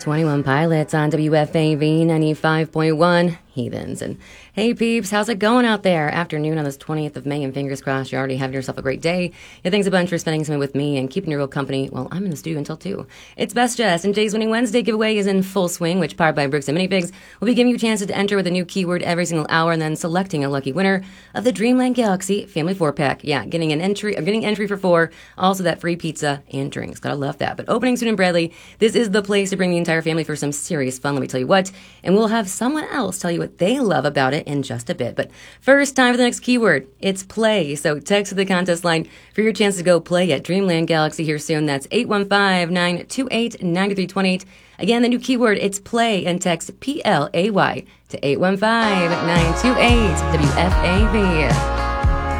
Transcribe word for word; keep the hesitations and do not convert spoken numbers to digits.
twenty-one Pilots on W F A V ninety-five point one, Heathens. And hey peeps, how's it going out there? Afternoon on this twentieth of May, and fingers crossed you're already having yourself a great day. Yeah, thanks a bunch for spending some with me and keeping your real company while I'm in the studio until two. It's Best Dressed, and today's Winning Wednesday giveaway is in full swing, which, powered by Brooks and Minifigs, will be giving you chances to enter with a new keyword every single hour and then selecting a lucky winner of the Dreamland Galaxy Family four pack. Yeah, getting an entry, or getting entry for four, also that free pizza and drinks. Gotta love that. But opening soon in Bradley, this is the place to bring the entire family for some serious fun, let me tell you what. And we'll have someone else tell you what they love about it in just a bit. But first, time for the next keyword. It's play. So text the contest line for your chance to go play at Dreamland Galaxy here soon. That's eight one five, nine two eight, nine three two eight. Again, the new keyword, it's play, and text P L A Y to eight one five, nine two eight, W F A V.